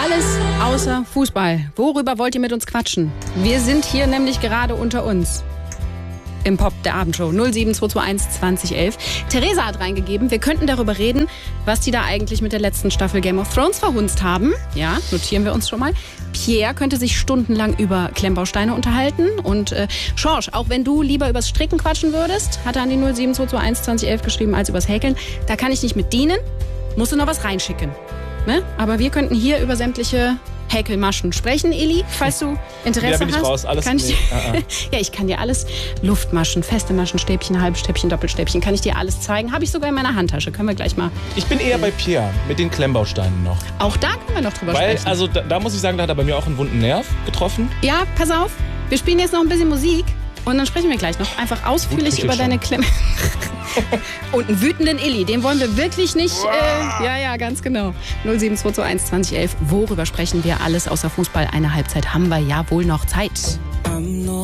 Alles außer Fußball. Worüber wollt ihr mit uns quatschen? Wir sind hier nämlich gerade unter uns. Im Pop der Abendshow 07221 2011. Theresa hat reingegeben, wir könnten darüber reden, was die da eigentlich mit der letzten Staffel Game of Thrones verhunzt haben. Ja, notieren wir uns schon mal. Pierre könnte sich stundenlang über Klemmbausteine unterhalten. Und Schorsch, auch wenn du lieber übers Stricken quatschen würdest, hat er an die 07221 2011 geschrieben, als übers Häkeln. Da kann ich nicht mit dienen, musst du noch was reinschicken. Ne? Aber wir könnten hier über sämtliche Häkelmaschen sprechen, Eli, falls du Interesse hast. Ja, bin ich raus. Alles kann ich ja, ich kann dir alles, Luftmaschen, feste Maschen, Stäbchen, Halbstäbchen, Doppelstäbchen, kann ich dir alles zeigen. Habe ich sogar in meiner Handtasche, können wir gleich mal. Ich bin eher bei Pierre, mit den Klemmbausteinen noch. Auch da können wir noch drüber sprechen. Also da muss ich sagen, da hat er bei mir auch einen wunden Nerv getroffen. Ja, pass auf, wir spielen jetzt noch ein bisschen Musik und dann sprechen wir gleich noch einfach ausführlich über deine Klemme. Und einen wütenden Illy, den wollen wir wirklich nicht. Ja, ganz genau. 07221 2011. Worüber sprechen wir? Alles außer Fußball. Eine Halbzeit haben wir ja wohl noch Zeit.